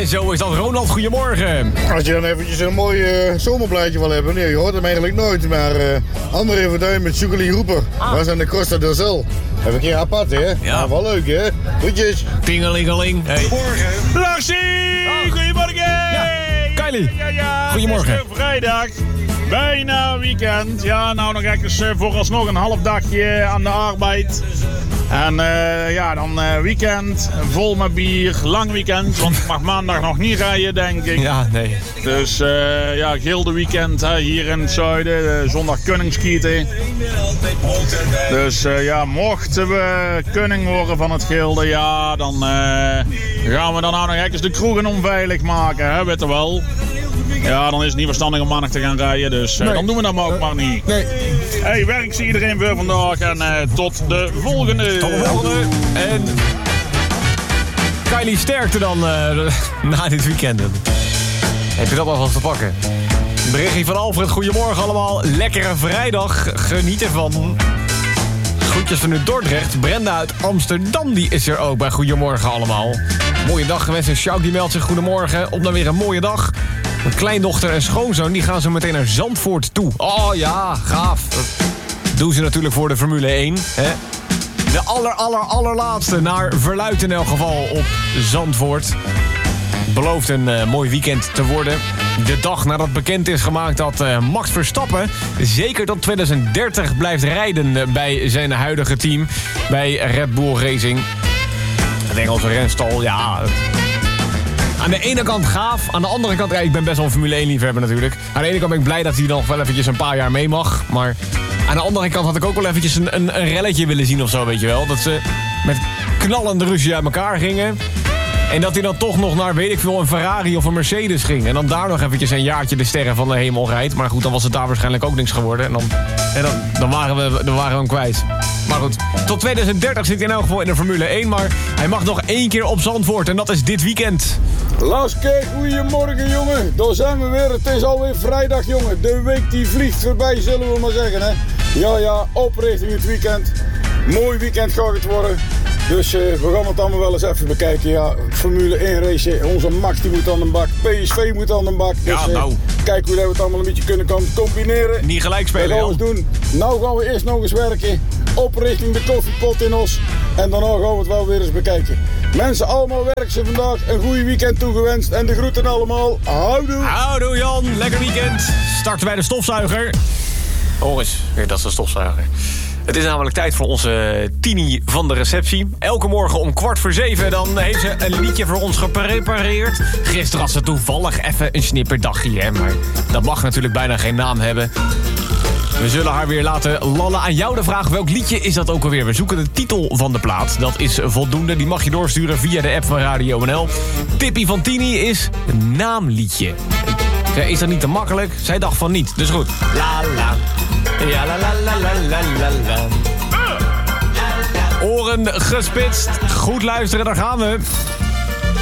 zo is dat. Ronald, goedemorgen. Als je dan eventjes een mooi zomerblaadje wil hebben. Nee, je hoort hem eigenlijk nooit. Maar André Verduin met Sugarly Roeper. Waar zijn de Costa del Sol? Even een keer apart, hè? Ja. Wel leuk, hè? Goedjes. Tingelingeling. Hey. Morgen. Larsie! Goedemorgen! Ja, Kylie. Ja, Goedemorgen. Het is vrijdag. Bijna weekend. Ja, nou nog even vooralsnog een half dagje aan de arbeid. En dan weekend, vol met bier, lang weekend. Want ik mag maandag nog niet rijden, denk ik. Ja, nee. Dus gilde weekend hier in het zuiden. Zondag kunningskieten. Dus mochten we kunning worden van het gilde, ja, dan gaan we dan nou nog eens de kroegen onveilig maken, hè, weet je wel. Ja, dan is het niet verstandig om maandag te gaan rijden, dus dan doen we dat maar ook maar niet. Nee. Hey, werk zie iedereen weer vandaag en tot de volgende. Tot de volgende. En Kylie, sterkte dan na dit weekend. Heb je dat alvast te pakken? Berichtje van Alfred, goedemorgen allemaal. Lekkere vrijdag, geniet ervan. Groetjes vanuit Dordrecht. Brenda uit Amsterdam, die is er ook bij. Goedemorgen allemaal. Mooie dag gewenst. En Sjouk die meldt zich goedemorgen. Op naar weer een mooie dag. Mijn kleindochter en schoonzoon die gaan zo meteen naar Zandvoort toe. Oh ja, gaaf. Dat doen ze natuurlijk voor de Formule 1. Hè? De allerlaatste naar Verluid in elk geval op Zandvoort. Belooft een mooi weekend te worden. De dag nadat bekend is gemaakt dat Max Verstappen zeker tot 2030 blijft rijden bij zijn huidige team. Bij Red Bull Racing. Het Engelse renstal, ja. Aan de ene kant gaaf, aan de andere kant... Ja, ik ben best wel een Formule 1 liefhebber natuurlijk. Aan de ene kant ben ik blij dat hij nog wel eventjes een paar jaar mee mag. Maar aan de andere kant had ik ook wel eventjes een relletje willen zien of zo, weet je wel. Dat ze met knallende ruzie uit elkaar gingen. En dat hij dan toch nog naar, weet ik veel, een Ferrari of een Mercedes ging. En dan daar nog eventjes een jaartje de sterren van de hemel rijdt. Maar goed, dan was het daar waarschijnlijk ook niks geworden. En dan waren we hem kwijt. Maar goed, tot 2030 zit hij in elk geval in de Formule 1. Maar hij mag nog 1 keer op Zandvoort. En dat is dit weekend. Laske, goedemorgen jongen. Daar zijn we weer. Het is alweer vrijdag jongen. De week die vliegt voorbij, zullen we maar zeggen. Hè? Ja, oprichting het weekend. Mooi weekend gaat het worden. Dus we gaan het allemaal wel eens even bekijken. Ja, Formule 1 race, onze Max die moet aan de bak. PSV moet aan de bak. Dus Ja, nou. kijk hoe we het allemaal een beetje kunnen combineren. Niet gelijk spelen, Dat gaan we Jan. eens doen. Nou gaan we eerst nog eens werken. Oprichting de koffiepot in Os. En daarna gaan we het wel weer eens bekijken. Mensen, allemaal werken ze vandaag. Een goede weekend toegewenst. En de groeten allemaal. Houdoe. Houdoe Jan, lekker weekend. Starten bij de stofzuiger. Hoor eens, dat is de stofzuiger. Het is namelijk tijd voor onze Tini van de receptie. Elke morgen om 6:15 dan heeft ze een liedje voor ons geprepareerd. Gisteren had ze toevallig even een snipperdagje, hè, maar dat mag natuurlijk bijna geen naam hebben. We zullen haar weer laten lallen. Aan jou de vraag, welk liedje is dat ook alweer? We zoeken de titel van de plaat. Dat is voldoende. Die mag je doorsturen via de app van Radio NL. Tippie van Tini is een naamliedje. Is dat niet te makkelijk? Zij dacht van niet. Dus goed. La la. Ja la la la la la la. Oren gespitst. Goed luisteren, daar gaan we.